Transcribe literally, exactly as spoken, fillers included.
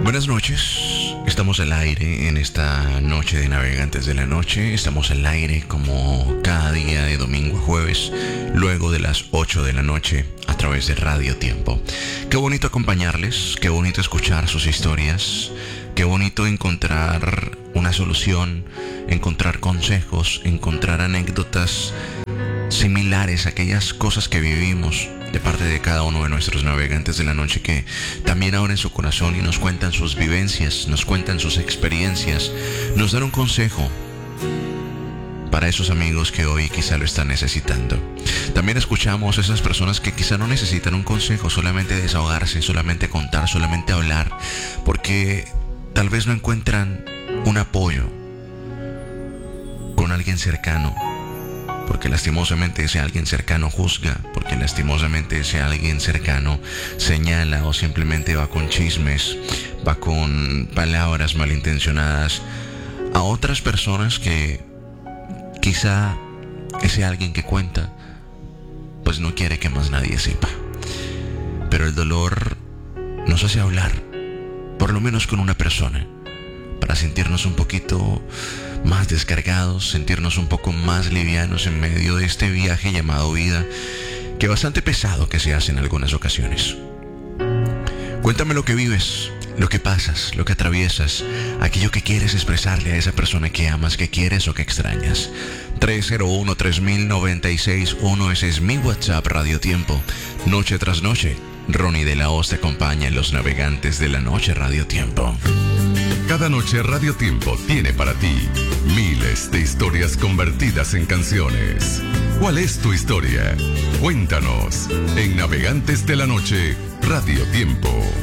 Buenas noches, estamos al aire en esta noche de Navegantes de la Noche. Estamos al aire como cada día de domingo a jueves, luego de las ocho de la noche a través de Radio Tiempo. Qué bonito acompañarles, qué bonito escuchar sus historias, qué bonito encontrar una solución, encontrar consejos, encontrar anécdotas similares a aquellas cosas que vivimos de parte de cada uno de nuestros navegantes de la noche, que también abren su corazón y nos cuentan sus vivencias, nos cuentan sus experiencias, nos dan un consejo para esos amigos que hoy quizá lo están necesitando. También escuchamos a esas personas que quizá no necesitan un consejo, solamente desahogarse, solamente contar, solamente hablar, porque tal vez no encuentran un apoyo con alguien cercano, porque lastimosamente ese alguien cercano juzga, porque lastimosamente ese alguien cercano señala o simplemente va con chismes, va con palabras malintencionadas a otras personas que quizá ese alguien que cuenta pues no quiere que más nadie sepa. Pero el dolor nos hace hablar, por lo menos con una persona, para sentirnos un poquito más descargados, sentirnos un poco más livianos en medio de este viaje llamado vida, que bastante pesado que se hace en algunas ocasiones. Cuéntame lo que vives, lo que pasas, lo que atraviesas, aquello que quieres expresarle a esa persona que amas, que quieres o que extrañas. tres cero uno, tres mil noventa y seis uno, ese es mi WhatsApp. Radio Tiempo, noche tras noche, Ronnie de la Hoz te acompaña en los Navegantes de la Noche. Radio Tiempo. Cada noche Radio Tiempo tiene para ti miles de historias convertidas en canciones. ¿Cuál es tu historia? Cuéntanos en Navegantes de la Noche, Radio Tiempo.